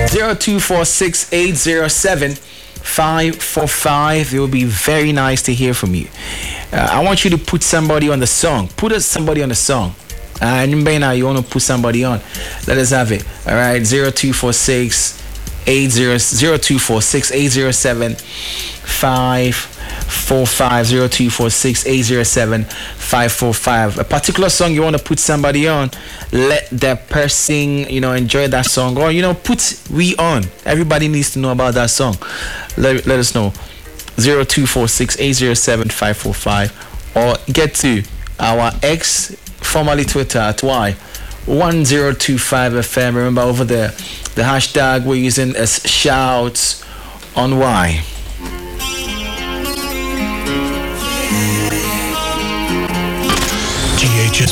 0246807545. It will be very nice to hear from you. I want you to put somebody on the song. Somebody on the song. And now you want to put somebody on. Let us have it. All right, 0246807545. A particular song you want to put somebody on, let that person enjoy that song, or put we on. Everybody needs to know about that song. Let us know. 0246807545, or get to our X, formerly Twitter, at Y1025FM. Remember, over there the hashtag we're using is shouts on Y.